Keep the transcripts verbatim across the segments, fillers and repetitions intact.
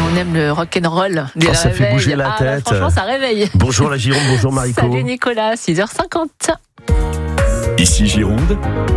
on aime le rock'n'roll. Oh, ça fait bouger la ah, tête. Là, franchement, ça réveille. Bonjour la Gironde, bonjour Mariko. Salut Nicolas, six heures cinquante. Ici Gironde.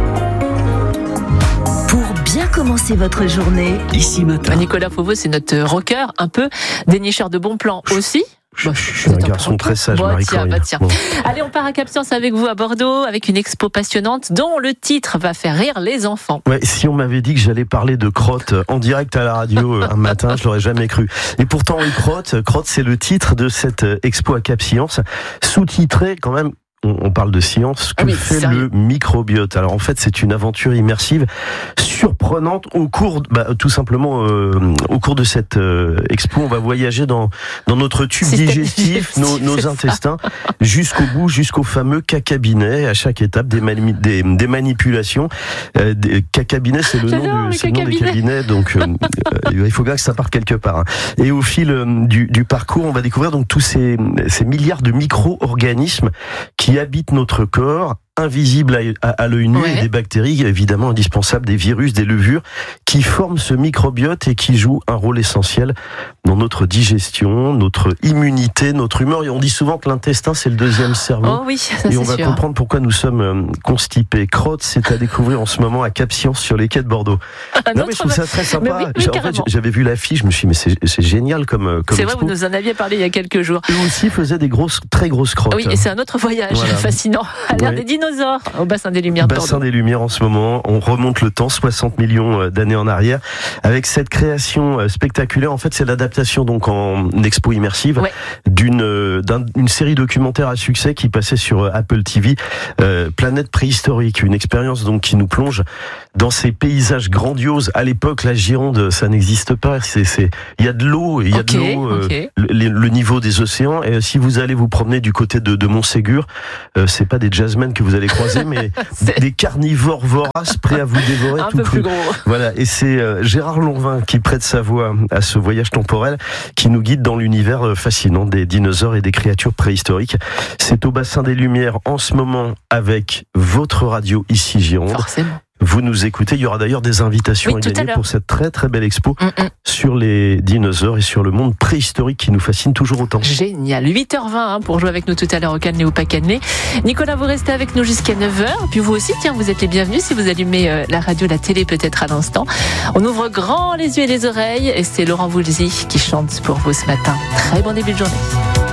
Pour bien commencer votre journée, Ici matin. Nicolas Fauveau, c'est notre rocker, un peu dénicheur de bons plans aussi. Je, bah, je suis un garçon très sage, bon, Mariko. Tiens, bah, tiens. Bon. Allez, on part à Cap Science avec vous à Bordeaux, avec une expo passionnante dont le titre va faire rire les enfants. Ouais, si on m'avait dit que j'allais parler de crotte en direct à la radio un matin, je l'aurais jamais cru. Et pourtant, oui, crotte, crotte, c'est le titre de cette expo à Cap Science, sous-titré quand même. On parle de science, que ah oui, fait sérieux. Le microbiote. Alors en fait, c'est une aventure immersive, surprenante. Au cours, bah, tout simplement, euh, au cours de cette euh, expo, on va voyager dans dans notre tube c'est digestif, nos, nos intestins, jusqu'au bout, jusqu'au fameux cacabinet. À chaque étape, des, mani- des, des manipulations. Euh, des, cacabinet, c'est le nom, du, c'est le nom des cabinets, donc euh, il faut bien que ça parte quelque part. Hein. Et au fil euh, du, du parcours, on va découvrir donc tous ces, ces milliards de micro-organismes qui habitent notre corps, invisibles à, à, à l'œil nu, ouais. Et des bactéries évidemment indispensables, des virus, des levures, qui forment ce microbiote et qui jouent un rôle essentiel dans notre digestion, notre immunité, notre humeur. Et on dit souvent que l'intestin, c'est le deuxième cerveau. Oh oui, ça, et c'est on va sûr. comprendre pourquoi nous sommes constipés. Crotte, c'est à découvrir en ce moment à Cap Science sur les quais de Bordeaux. Un non mais je trouve ça très sympa. Oui, oui, en fait, j'avais vu l'affiche, je me suis dit mais c'est, c'est génial comme, comme c'est expo. vrai, vous nous en aviez parlé il y a quelques jours. Eux aussi faisaient des grosses, très grosses crottes. Oui, et c'est un autre voyage voilà. fascinant. À l'ère ouais. des dinosaures, au bassin des Lumières. Bassin des Lumières en ce moment. On remonte le temps, soixante millions d'années en arrière, avec cette création spectaculaire. En fait, c'est l'adaptation donc en expo immersive ouais. d'une d'un, une série documentaire à succès qui passait sur Apple T V, euh, Planète préhistorique, une expérience donc qui nous plonge dans ces paysages grandioses. À l'époque, la Gironde, ça n'existe pas. C'est, c'est, il y a de l'eau, il y a okay, de l'eau, euh, okay. le, le niveau des océans. Et si vous allez vous promener du côté de, de Montségur, euh, c'est pas des jazzmen que vous allez croiser, mais des carnivores voraces prêts à vous dévorer un tout peu cru. Plus gros. Voilà, et c'est euh, Gérard Lonvin qui prête sa voix à ce voyage temporel qui nous guide dans l'univers fascinant des dinosaures et des créatures préhistoriques. C'est au bassin des Lumières en ce moment avec votre radio ici Gironde. Forcément. Vous nous écoutez, il y aura d'ailleurs des invitations oui, à gagner à pour cette très très belle expo Mm-mm. sur les dinosaures et sur le monde préhistorique qui nous fascine toujours autant. Génial, huit heures vingt hein, pour jouer avec nous tout à l'heure au Cannelé ou pas Cannelé. Nicolas, vous restez avec nous jusqu'à neuf heures, puis vous aussi, tiens, vous êtes les bienvenus si vous allumez euh, la radio, la télé peut-être à l'instant. On ouvre grand les yeux et les oreilles et c'est Laurent Voulzy qui chante pour vous ce matin. Très bon début de journée.